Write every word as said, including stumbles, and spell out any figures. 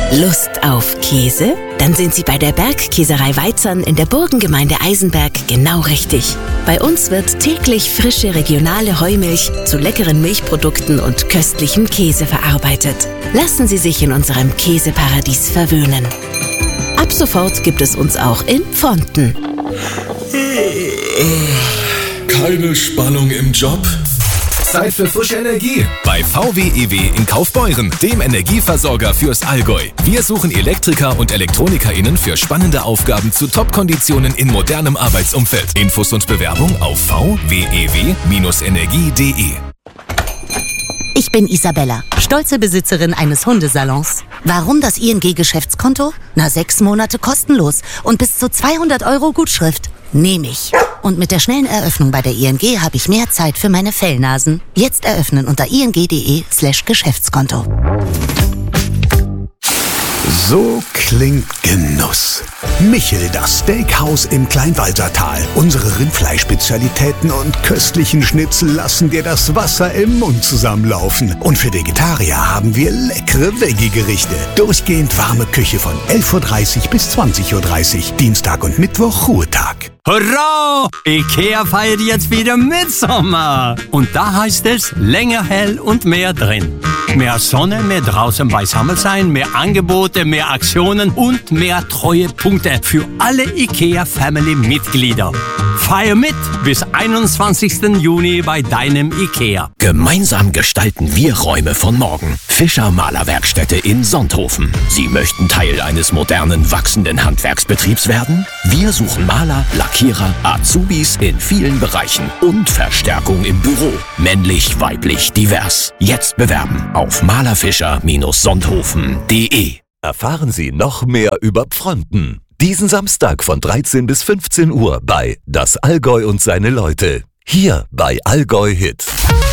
Lust auf Käse? Dann sind Sie bei der Bergkäserei Weitzern in der Burgengemeinde Eisenberg genau richtig. Bei uns wird täglich frische regionale Heumilch zu leckeren Milchprodukten und köstlichem Käse verarbeitet. Lassen Sie sich in unserem Käseparadies verwöhnen. Ab sofort gibt es uns auch in Pfonten. Keine Spannung im Job? Zeit für frische Energie. Bei V W E W in Kaufbeuren, dem Energieversorger fürs Allgäu. Wir suchen Elektriker und ElektronikerInnen für spannende Aufgaben zu Top-Konditionen in modernem Arbeitsumfeld. Infos und Bewerbung auf v w e w Bindestrich energie punkt de. Ich bin Isabella, stolze Besitzerin eines Hundesalons. Warum das I N G-Geschäftskonto? Na, sechs Monate kostenlos und bis zu zweihundert Euro Gutschrift. Nehme ich. Und mit der schnellen Eröffnung bei der I N G habe ich mehr Zeit für meine Fellnasen. Jetzt eröffnen unter ing.de slash Geschäftskonto. So klingt Genuss. Michel, das Steakhouse im Kleinwalsertal. Unsere Rindfleischspezialitäten und köstlichen Schnitzel lassen dir das Wasser im Mund zusammenlaufen. Und für Vegetarier haben wir leckere Veggie-Gerichte. Durchgehend warme Küche von elf Uhr dreißig bis zwanzig Uhr dreißig. Dienstag und Mittwoch Ruhetag. Hurra! IKEA feiert jetzt wieder Mitsommer. Und da heißt es länger hell und mehr drin. Mehr Sonne, mehr draußen beisammen sein, mehr Angebote, mehr Aktionen und mehr Treuepunkte für alle IKEA-Family-Mitglieder. Feier mit bis einundzwanzigsten Juni bei deinem IKEA. Gemeinsam gestalten wir Räume von morgen. Fischer Malerwerkstätte in Sonthofen. Sie möchten Teil eines modernen, wachsenden Handwerksbetriebs werden? Wir suchen Maler, Lackierer, Azubis in vielen Bereichen und Verstärkung im Büro. Männlich, weiblich, divers. Jetzt bewerben auf malerfischer Bindestrich sonthofen punkt de. Erfahren Sie noch mehr über Pfronten. Diesen Samstag von dreizehn bis fünfzehn Uhr bei Das Allgäu und seine Leute. Hier bei Allgäu Hit.